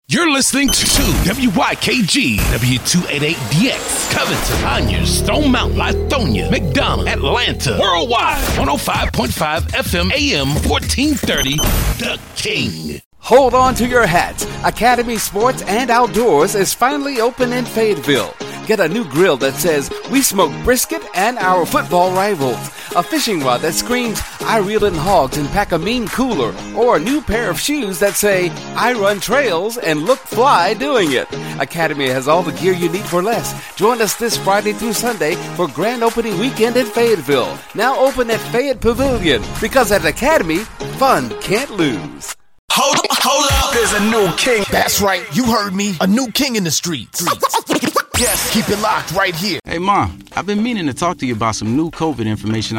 You're listening to WYKG, W288DX, Covington, Conyers, Stone Mountain, Lithonia, McDonough, Atlanta, worldwide, 105.5 FM, AM 1430, The King. Hold on to your hats. Academy Sports and Outdoors is finally open in Fayetteville. Get a new grill that says, "We smoke brisket and our football rivals." A fishing rod that screams, "I reel in hogs and pack a mean cooler." Or a new pair of shoes that say, "I run trails and look fly doing it." Academy has all the gear you need for less. Join us this Friday through Sunday for grand opening weekend in Fayetteville. Now open at Fayette Pavilion, because at Academy, fun can't lose. Hold up, there's a new king. That's right, you heard me. A new king in the streets. Yes, keep it locked right here. Hey, Mom, I've been meaning to talk to you about some new COVID information